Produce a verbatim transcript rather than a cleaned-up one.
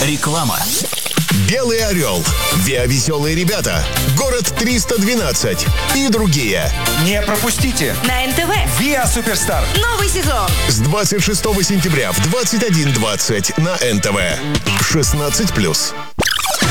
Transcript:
Реклама. «Белый орел», «Виа-веселые ребята», «Город триста двенадцать» и другие. Не пропустите! На эн тэ вэ. Виа Суперстар. Новый сезон. С двадцать шестого сентября в двадцать один двадцать на эн тэ вэ. шестнадцать плюс.